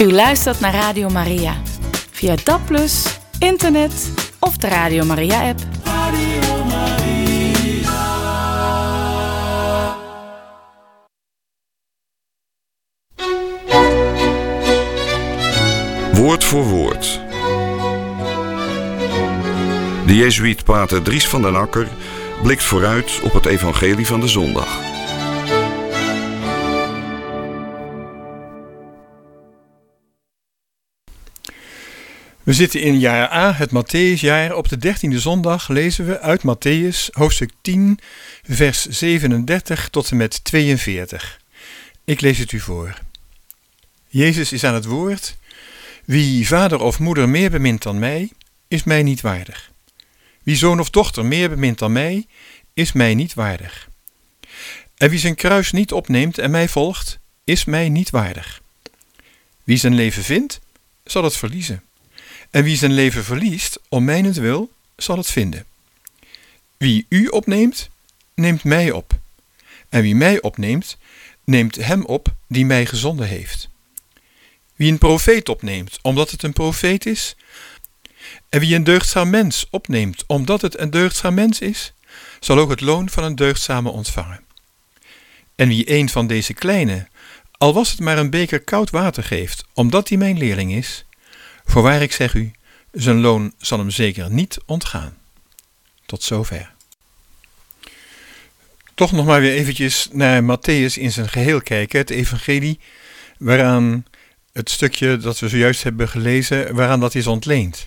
U luistert naar Radio Maria. Via DAB+, internet of de Radio Maria-app. Radio Maria. Woord voor woord. De jezuïet pater Dries van den Akker blikt vooruit op het evangelie van de zondag. We zitten in jaar A, het Matthäusjaar. Op de 13e zondag lezen we uit Matthäus, hoofdstuk 10, vers 37 tot en met 42. Ik lees het u voor. Jezus is aan het woord. Wie vader of moeder meer bemint dan mij, is mij niet waardig. Wie zoon of dochter meer bemint dan mij, is mij niet waardig. En wie zijn kruis niet opneemt en mij volgt, is mij niet waardig. Wie zijn leven vindt, zal het verliezen. En wie zijn leven verliest, om mijnentwil, zal het vinden. Wie u opneemt, neemt mij op. En wie mij opneemt, neemt hem op die mij gezonden heeft. Wie een profeet opneemt, omdat het een profeet is, en wie een deugdzaam mens opneemt, omdat het een deugdzaam mens is, zal ook het loon van een deugdzame ontvangen. En wie een van deze kleine, al was het maar een beker koud water geeft, omdat hij mijn leerling is, voorwaar ik zeg u, zijn loon zal hem zeker niet ontgaan. Tot zover. Toch nog maar weer eventjes naar Matthäus in zijn geheel kijken, het evangelie, waaraan het stukje dat we zojuist hebben gelezen, waaraan dat is ontleend.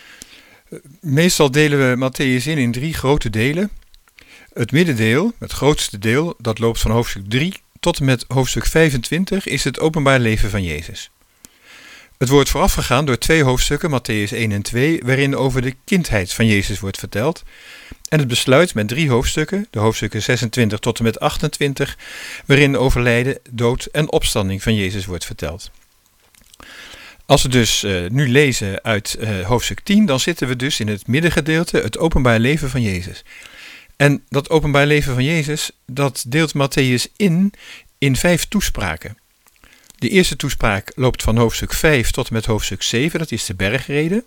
Meestal delen we Matthäus in 3 grote delen. Het middendeel, het grootste deel, dat loopt van hoofdstuk 3 tot en met hoofdstuk 25, is het openbaar leven van Jezus. Het wordt voorafgegaan door 2 hoofdstukken, Matthäus 1 en 2, waarin over de kindheid van Jezus wordt verteld. En het besluit met 3 hoofdstukken, de hoofdstukken 26 tot en met 28, waarin over lijden, dood en opstanding van Jezus wordt verteld. Als we dus nu lezen uit hoofdstuk 10, dan zitten we dus in het middengedeelte, het openbaar leven van Jezus. En dat openbaar leven van Jezus, dat deelt Matthäus in 5 toespraken. De eerste toespraak loopt van hoofdstuk 5 tot en met hoofdstuk 7, dat is de bergrede.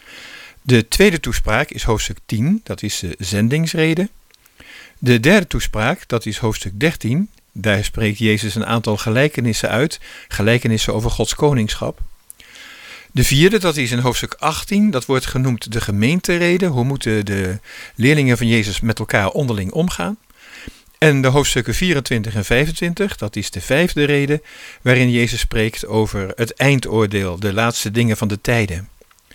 De tweede toespraak is hoofdstuk 10, dat is de zendingsrede. De derde toespraak, dat is hoofdstuk 13, daar spreekt Jezus een aantal gelijkenissen uit, gelijkenissen over Gods koningschap. De vierde, dat is in hoofdstuk 18, dat wordt genoemd de gemeenterede, hoe moeten de leerlingen van Jezus met elkaar onderling omgaan. En de hoofdstukken 24 en 25, dat is de 5e rede, waarin Jezus spreekt over het eindoordeel, de laatste dingen van de tijden.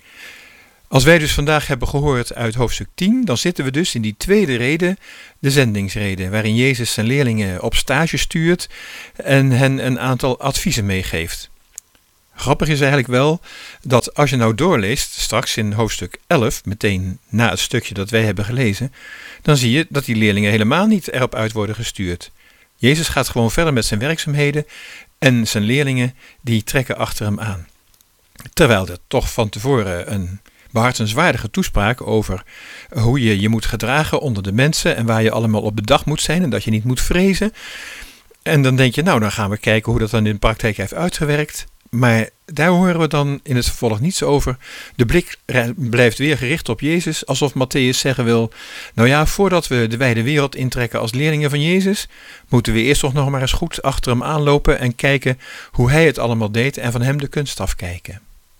Als wij dus vandaag hebben gehoord uit hoofdstuk 10, dan zitten we dus in die tweede rede, de zendingsrede, waarin Jezus zijn leerlingen op stage stuurt en hen een aantal adviezen meegeeft. Grappig is eigenlijk wel dat als je nou doorleest, straks in hoofdstuk 11, meteen na het stukje dat wij hebben gelezen, dan zie je dat die leerlingen helemaal niet erop uit worden gestuurd. Jezus gaat gewoon verder met zijn werkzaamheden en zijn leerlingen die trekken achter hem aan. Terwijl er toch van tevoren een behartenswaardige toespraak over hoe je je moet gedragen onder de mensen en waar je allemaal op bedacht moet zijn en dat je niet moet vrezen. En dan denk je, nou dan gaan we kijken hoe dat dan in de praktijk heeft uitgewerkt. Maar daar horen we dan in het vervolg niets over. De blik blijft weer gericht op Jezus, alsof Matthäus zeggen wil, nou ja, voordat we de wijde wereld intrekken als leerlingen van Jezus, moeten we eerst toch nog maar eens goed achter hem aanlopen en kijken hoe hij het allemaal deed en van hem de kunst afkijken.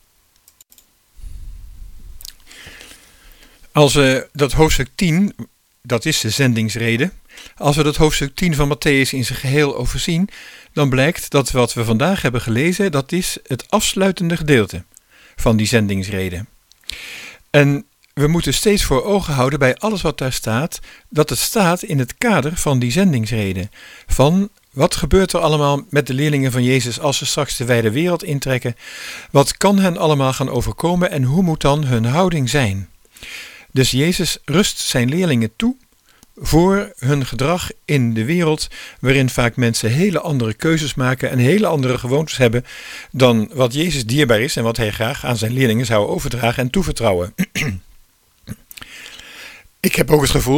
Als we dat hoofdstuk 10, dat is de zendingsrede, als we dat hoofdstuk 10 van Matthäus in zijn geheel overzien, dan blijkt dat wat we vandaag hebben gelezen, dat is het afsluitende gedeelte van die zendingsrede. En we moeten steeds voor ogen houden bij alles wat daar staat, dat het staat in het kader van die zendingsrede. Van wat gebeurt er allemaal met de leerlingen van Jezus als ze straks de wijde wereld intrekken? Wat kan hen allemaal gaan overkomen en hoe moet dan hun houding zijn? Dus Jezus rust zijn leerlingen toe voor hun gedrag in de wereld, waarin vaak mensen hele andere keuzes maken en hele andere gewoontes hebben dan wat Jezus dierbaar is en wat hij graag aan zijn leerlingen zou overdragen en toevertrouwen. Ik heb ook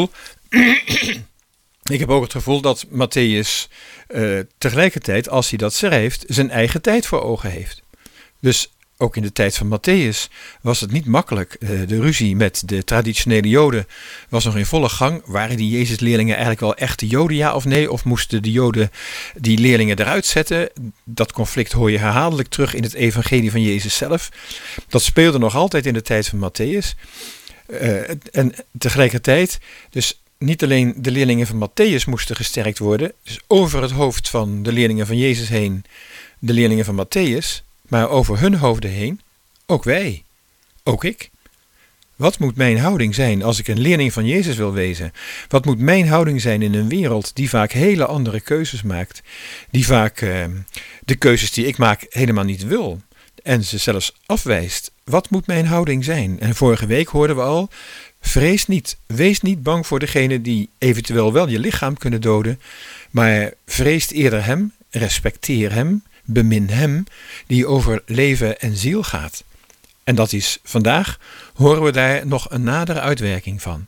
het gevoel dat Matthäus tegelijkertijd, als hij dat schrijft, zijn eigen tijd voor ogen heeft. Dus ook in de tijd van Matthäus was het niet makkelijk. De ruzie met de traditionele Joden was nog in volle gang. Waren die Jezus-leerlingen eigenlijk wel echte Joden, ja of nee? Of moesten de Joden die leerlingen eruit zetten? Dat conflict hoor je herhaaldelijk terug in het evangelie van Jezus zelf. Dat speelde nog altijd in de tijd van Matthäus. En tegelijkertijd, dus niet alleen de leerlingen van Matthäus moesten gesterkt worden, dus over het hoofd van de leerlingen van Jezus heen, de leerlingen van Matthäus, maar over hun hoofden heen, ook wij, ook ik. Wat moet mijn houding zijn als ik een leerling van Jezus wil wezen? Wat moet mijn houding zijn in een wereld die vaak hele andere keuzes maakt, die vaak de keuzes die ik maak helemaal niet wil en ze zelfs afwijst? Wat moet mijn houding zijn? En vorige week hoorden we al, vrees niet, wees niet bang voor degene die eventueel wel je lichaam kunnen doden, maar vrees eerder hem, respecteer hem, bemin hem die over leven en ziel gaat. En dat is vandaag, horen we daar nog een nadere uitwerking van.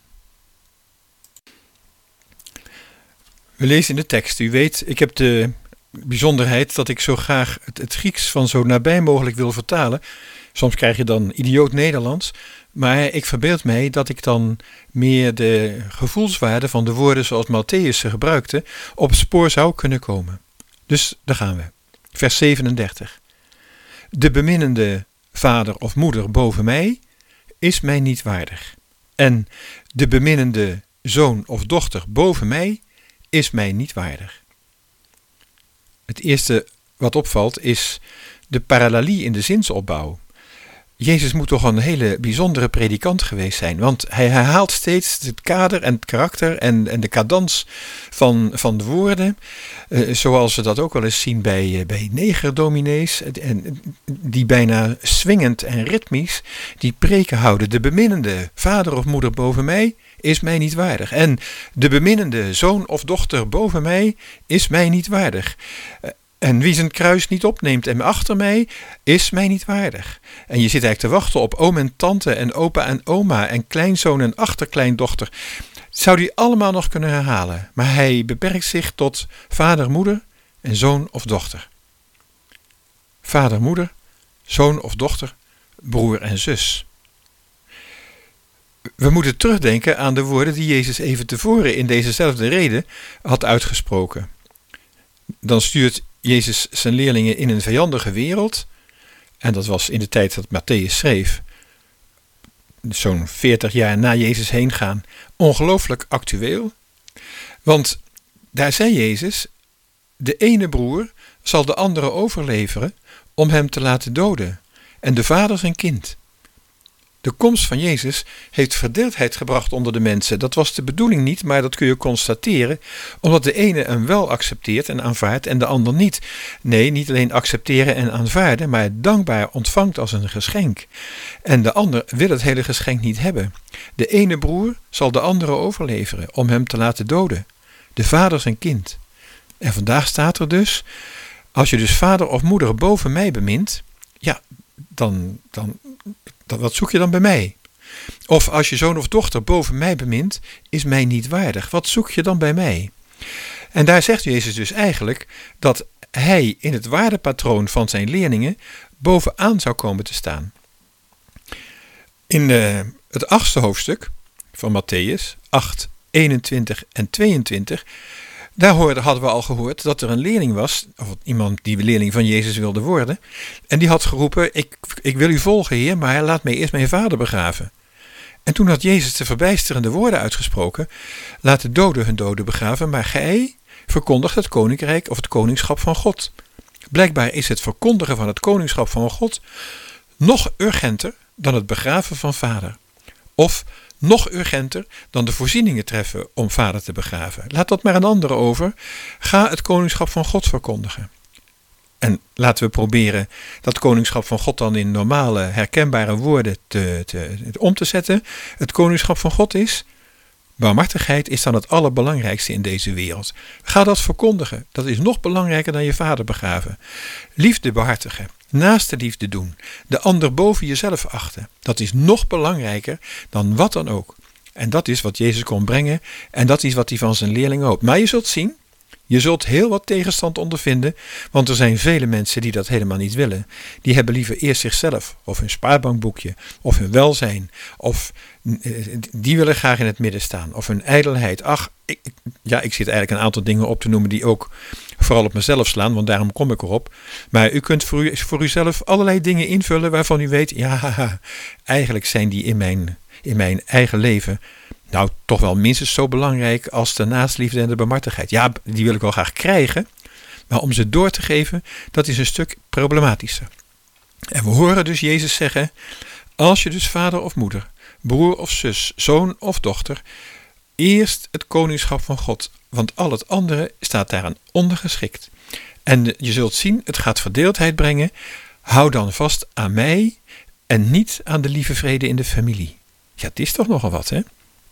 We lezen in de tekst, u weet, ik heb de bijzonderheid dat ik zo graag het Grieks van zo nabij mogelijk wil vertalen. Soms krijg je dan idioot Nederlands, maar ik verbeeld mij dat ik dan meer de gevoelswaarde van de woorden zoals Matthäus ze gebruikte op het spoor zou kunnen komen. Dus daar gaan we. Vers 37. De beminnende vader of moeder boven mij is mij niet waardig. En de beminnende zoon of dochter boven mij is mij niet waardig. Het eerste wat opvalt is de parallelie in de zinsopbouw. Jezus moet toch een hele bijzondere predikant geweest zijn, want hij herhaalt steeds het kader en het karakter en de cadans van de woorden, zoals we dat ook wel eens zien bij negerdominees, die bijna swingend en ritmisch die preken houden. De beminnende vader of moeder boven mij is mij niet waardig. En de beminnende zoon of dochter boven mij is mij niet waardig. En wie zijn kruis niet opneemt en achter mij, is mij niet waardig. En je zit eigenlijk te wachten op oom en tante en opa en oma en kleinzoon en achterkleindochter. Zou die allemaal nog kunnen herhalen. Maar hij beperkt zich tot vader, moeder en zoon of dochter. Vader, moeder, zoon of dochter, broer en zus. We moeten terugdenken aan de woorden die Jezus even tevoren in dezezelfde rede had uitgesproken. Dan stuurt Jezus zijn leerlingen in een vijandige wereld. En dat was in de tijd dat Matthäus schreef. Zo'n 40 jaar na Jezus heen gaan. Ongelooflijk actueel. Want daar zei Jezus, de ene broer zal de andere overleveren om hem te laten doden. En de vader zijn kind. De komst van Jezus heeft verdeeldheid gebracht onder de mensen. Dat was de bedoeling niet, maar dat kun je constateren, omdat de ene hem wel accepteert en aanvaardt en de ander niet. Nee, niet alleen accepteren en aanvaarden, maar dankbaar ontvangt als een geschenk. En de ander wil het hele geschenk niet hebben. De ene broer zal de andere overleveren om hem te laten doden. De vader zijn kind. En vandaag staat er dus, als je dus vader of moeder boven mij bemint, ja, dan wat zoek je dan bij mij? Of als je zoon of dochter boven mij bemint, is mij niet waardig. Wat zoek je dan bij mij? En daar zegt Jezus dus eigenlijk dat hij in het waardepatroon van zijn leerlingen bovenaan zou komen te staan. In het 8e hoofdstuk van Matthäus, 8, 21 en 22, daar hadden we al gehoord dat er een leerling was, of iemand die leerling van Jezus wilde worden. En die had geroepen, ik wil u volgen, Heer, maar laat mij eerst mijn vader begraven. En toen had Jezus de verbijsterende woorden uitgesproken, laat de doden hun doden begraven, maar gij verkondigt het koninkrijk of het koningschap van God. Blijkbaar is het verkondigen van het koningschap van God nog urgenter dan het begraven van vader. Of nog urgenter dan de voorzieningen treffen om vader te begraven. Laat dat maar een andere over. Ga het koningschap van God verkondigen. En laten we proberen dat koningschap van God dan in normale, herkenbare woorden om te zetten. Het koningschap van God is, barmhartigheid is dan het allerbelangrijkste in deze wereld. Ga dat verkondigen. Dat is nog belangrijker dan je vader begraven. Liefde behartigen. Naaste liefde doen. De ander boven jezelf achten. Dat is nog belangrijker dan wat dan ook. En dat is wat Jezus kon brengen. En dat is wat hij van zijn leerlingen hoopt. Maar je zult zien, Je zult heel wat tegenstand ondervinden, want er zijn vele mensen die dat helemaal niet willen. Die hebben liever eerst zichzelf, of hun spaarbankboekje, of hun welzijn, of die willen graag in het midden staan, of hun ijdelheid. Ach, ik zit eigenlijk een aantal dingen op te noemen die ook vooral op mezelf slaan, want daarom kom ik erop. Maar u kunt voor uzelf allerlei dingen invullen waarvan u weet, ja, eigenlijk zijn die in mijn eigen leven nou toch wel minstens zo belangrijk als de naastliefde en de barmhartigheid. Ja, die wil ik wel graag krijgen, maar om ze door te geven, dat is een stuk problematischer. En we horen dus Jezus zeggen, als je dus vader of moeder, broer of zus, zoon of dochter, eerst het koningschap van God, want al het andere staat daaraan ondergeschikt. En je zult zien, het gaat verdeeldheid brengen. Hou dan vast aan mij en niet aan de lieve vrede in de familie. Ja, het is toch nogal wat, hè?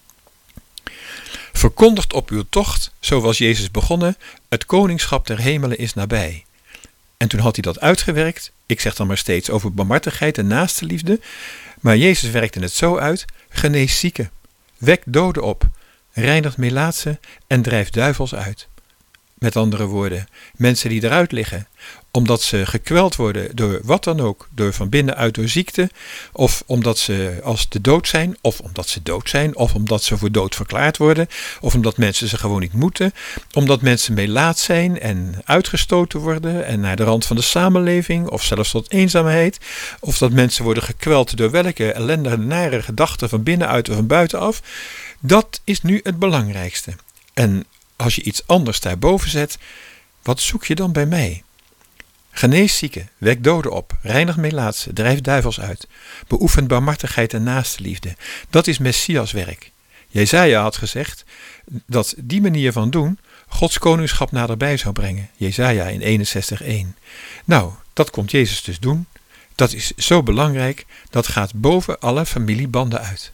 Verkondigt op uw tocht, zo was Jezus begonnen, het koningschap der hemelen is nabij. En toen had hij dat uitgewerkt. Ik zeg dan maar steeds over barmhartigheid en naaste liefde. Maar Jezus werkte het zo uit, genees zieken, wek doden op, reinigt melaatsen en drijft duivels uit. Met andere woorden, mensen die eruit liggen, omdat ze gekweld worden door wat dan ook, door van binnenuit door ziekte, of omdat ze als de dood zijn, of omdat ze dood zijn, of omdat ze voor dood verklaard worden, of omdat mensen ze gewoon niet moeten, omdat mensen melaat zijn en uitgestoten worden en naar de rand van de samenleving, of zelfs tot eenzaamheid, of dat mensen worden gekweld door welke ellendige, nare gedachten van binnenuit of van buitenaf. Dat is nu het belangrijkste. En als je iets anders daarboven zet, wat zoek je dan bij mij? Genees zieken, wek doden op, reinig melaatsen, drijf duivels uit, beoefen barmhartigheid en naastenliefde. Dat is Messiaswerk. Jesaja had gezegd dat die manier van doen Gods koningschap naderbij zou brengen. Jesaja in 61:1. Nou, dat komt Jezus dus doen. Dat is zo belangrijk, dat gaat boven alle familiebanden uit.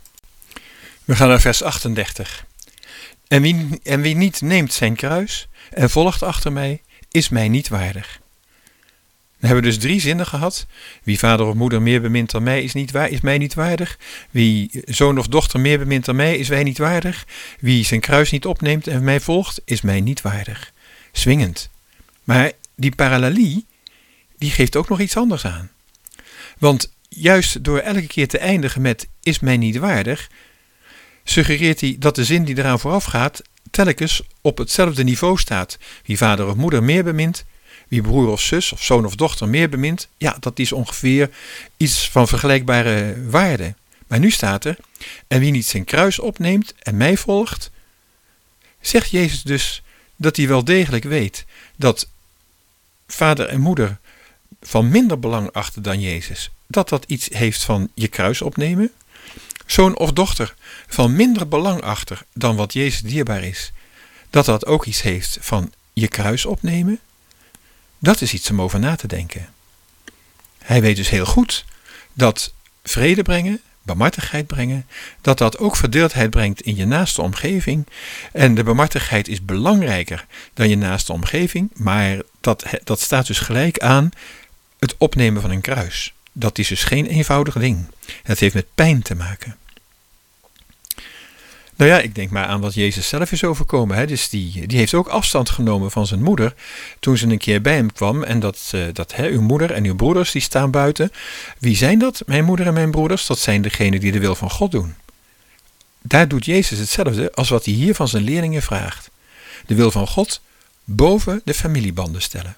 We gaan naar vers 38. En wie niet neemt zijn kruis en volgt achter mij, is mij niet waardig. Dan hebben we dus 3 zinnen gehad. Wie vader of moeder meer bemint dan mij, is mij niet waardig. Wie zoon of dochter meer bemint dan mij, is mij niet waardig. Wie zijn kruis niet opneemt en mij volgt, is mij niet waardig. Zwingend. Maar die parallelie, die geeft ook nog iets anders aan. Want juist door elke keer te eindigen met is mij niet waardig, suggereert hij dat de zin die eraan vooraf gaat telkens op hetzelfde niveau staat. Wie vader of moeder meer bemint, wie broer of zus of zoon of dochter meer bemint, ja, dat is ongeveer iets van vergelijkbare waarde. Maar nu staat er, en wie niet zijn kruis opneemt en mij volgt, zegt Jezus dus dat hij wel degelijk weet dat vader en moeder van minder belang achten dan Jezus. Dat iets heeft van je kruis opnemen. Zoon of dochter van minder belang achter dan wat Jezus dierbaar is. Dat ook iets heeft van je kruis opnemen. Dat is iets om over na te denken. Hij weet dus heel goed dat vrede brengen, barmhartigheid brengen, dat ook verdeeldheid brengt in je naaste omgeving. En de barmhartigheid is belangrijker dan je naaste omgeving, maar dat staat dus gelijk aan het opnemen van een kruis. Dat is dus geen eenvoudig ding. Het heeft met pijn te maken. Nou ja, ik denk maar aan wat Jezus zelf is overkomen. Hè. Dus die heeft ook afstand genomen van zijn moeder toen ze een keer bij hem kwam. En uw moeder en uw broeders die staan buiten. Wie zijn dat? Mijn moeder en mijn broeders? Dat zijn degenen die de wil van God doen. Daar doet Jezus hetzelfde als wat hij hier van zijn leerlingen vraagt. De wil van God boven de familiebanden stellen.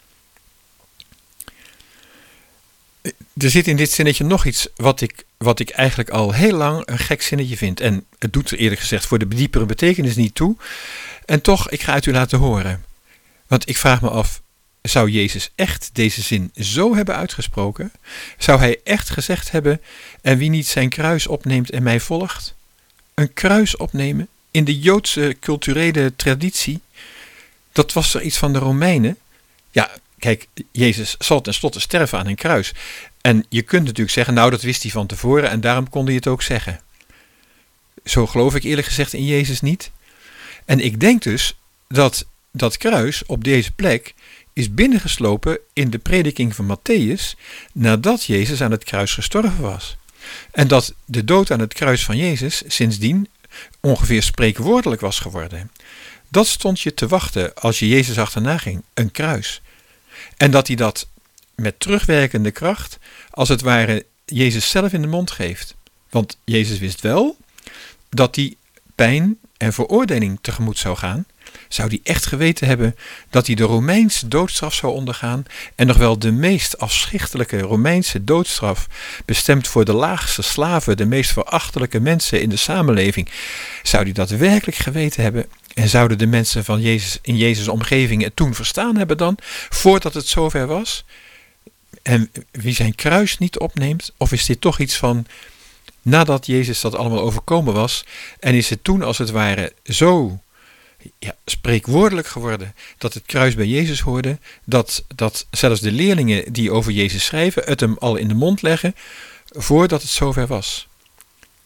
Er zit in dit zinnetje nog iets wat ik eigenlijk al heel lang een gek zinnetje vind. En het doet er eerlijk gezegd voor de diepere betekenis niet toe. En toch, ik ga het u laten horen. Want ik vraag me af, zou Jezus echt deze zin zo hebben uitgesproken? Zou hij echt gezegd hebben, en wie niet zijn kruis opneemt en mij volgt? Een kruis opnemen in de Joodse culturele traditie, dat was er iets van de Romeinen. Ja, kijk, Jezus zal tenslotte sterven aan een kruis. En je kunt natuurlijk zeggen, nou dat wist hij van tevoren en daarom kon hij het ook zeggen. Zo geloof ik eerlijk gezegd in Jezus niet. En ik denk dus dat kruis op deze plek is binnengeslopen in de prediking van Matthäus nadat Jezus aan het kruis gestorven was. En dat de dood aan het kruis van Jezus sindsdien ongeveer spreekwoordelijk was geworden. Dat stond je te wachten als je Jezus achterna ging, een kruis. En dat hij dat met terugwerkende kracht, als het ware, Jezus zelf in de mond geeft. Want Jezus wist wel dat hij pijn en veroordeling tegemoet zou gaan. Zou hij echt geweten hebben dat hij de Romeinse doodstraf zou ondergaan en nog wel de meest afschichtelijke Romeinse doodstraf, bestemd voor de laagste slaven, de meest verachtelijke mensen in de samenleving, zou hij dat werkelijk geweten hebben en zouden de mensen van Jezus in Jezus' omgeving het toen verstaan hebben dan, voordat het zover was? En wie zijn kruis niet opneemt, of is dit toch iets van nadat Jezus dat allemaal overkomen was en is het toen als het ware zo spreekwoordelijk geworden dat het kruis bij Jezus hoorde, dat zelfs de leerlingen die over Jezus schrijven het hem al in de mond leggen voordat het zover was.